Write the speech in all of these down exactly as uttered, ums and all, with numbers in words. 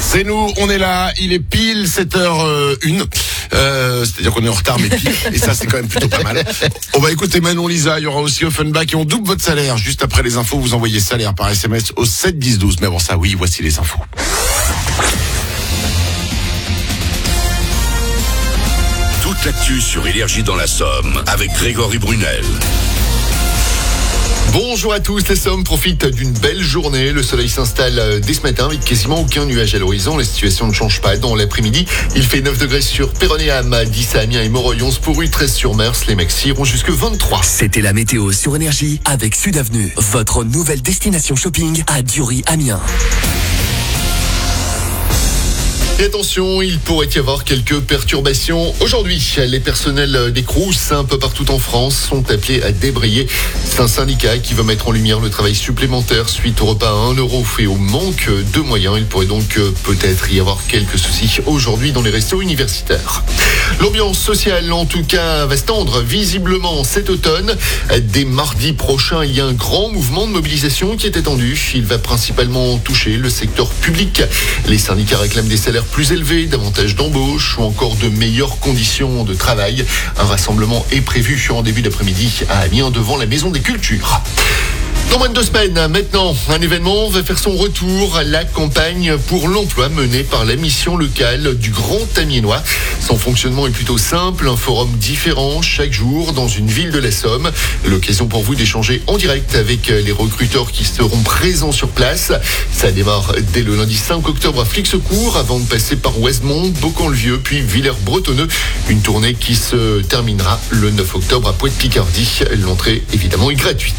C'est nous, on est là, il est pile sept heures une. Euh, c'est-à-dire qu'on est en retard, mais pile. Et ça, c'est quand même plutôt pas mal. On va écouter Manon Lisa, il y aura aussi Offenbach et on double votre salaire. Juste après les infos, vous envoyez salaire par S M S au sept dix douze. Mais avant ça, oui, voici les infos. Toute l'actu sur Énergie dans la Somme avec Grégory Brunel. Bonjour à tous, les Sommes profitent d'une belle journée. Le soleil s'installe dès ce matin avec quasiment aucun nuage à l'horizon. La situation ne change pas dans l'après-midi. Il fait neuf degrés sur Péronéam, dix à Amiens et Moreuil, onze pour Rue, treize sur Mers. Les maxi iront jusque vingt-trois. C'était la météo sur Énergie avec Sud Avenue, votre nouvelle destination shopping à Dury-Amiens. Et attention, il pourrait y avoir quelques perturbations. Aujourd'hui, les personnels des Crous, un peu partout en France, sont appelés à débrayer. C'est un syndicat qui veut mettre en lumière le travail supplémentaire suite au repas à un euro et au manque de moyens. Il pourrait donc peut-être y avoir quelques soucis aujourd'hui dans les restos universitaires. L'ambiance sociale, en tout cas, va se tendre visiblement cet automne. Dès mardi prochain, il y a un grand mouvement de mobilisation qui est attendu. Il va principalement toucher le secteur public. Les syndicats réclament des salaires plus élevés, davantage d'embauches ou encore de meilleures conditions de travail. Un rassemblement est prévu en début d'après-midi à Amiens devant la Maison des Cultures. Dans moins de deux semaines, maintenant, un événement va faire son retour à la campagne pour l'emploi menée par la mission locale du Grand Amiénois. Son fonctionnement est plutôt simple, un forum différent chaque jour dans une ville de la Somme. L'occasion pour vous d'échanger en direct avec les recruteurs qui seront présents sur place. Ça démarre dès le lundi cinq octobre à Flixecourt avant de passer par Ouesmont, Beaucamp-le-Vieux puis Villers-Bretonneux. Une tournée qui se terminera le neuf octobre à Pointe-Picardie. L'entrée, évidemment, est gratuite.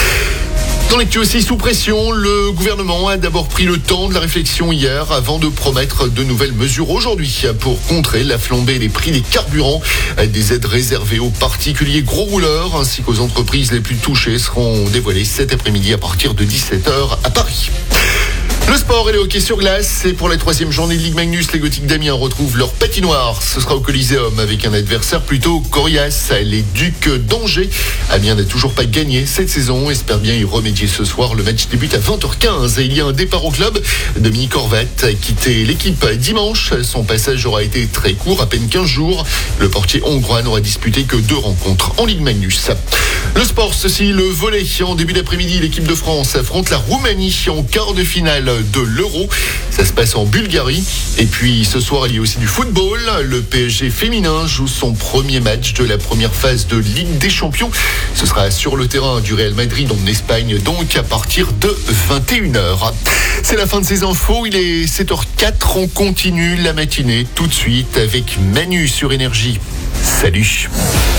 Dans l'actu aussi sous pression, le gouvernement a d'abord pris le temps de la réflexion hier avant de promettre de nouvelles mesures aujourd'hui pour contrer la flambée des prix des carburants. Des aides réservées aux particuliers gros rouleurs ainsi qu'aux entreprises les plus touchées seront dévoilées cet après-midi à partir de dix-sept heures à Paris. Le sport et le hockey sur glace, c'est pour la troisième journée de Ligue Magnus. Les Gothiques d'Amiens retrouvent leur patinoire. Ce sera au Coliseum avec un adversaire plutôt coriace, les Ducs d'Angers. Amiens n'a toujours pas gagné cette saison, espère bien y remédier ce soir. Le match débute à vingt heures quinze et il y a un départ au club. Dominique Horvat a quitté l'équipe dimanche. Son passage aura été très court, à peine quinze jours. Le portier hongrois n'aura disputé que deux rencontres en Ligue Magnus. Le sport, ceci, le volley. En début d'après-midi, l'équipe de France affronte la Roumanie en quart de finale de l'Euro. Ça se passe en Bulgarie. Et puis ce soir, il y a aussi du football. Le P S G féminin joue son premier match de la première phase de Ligue des Champions. Ce sera sur le terrain du Real Madrid en Espagne, donc à partir de vingt et une heures. C'est la fin de ces infos. Il est sept heures quatre. On continue la matinée tout de suite avec Manu sur Énergie. Salut.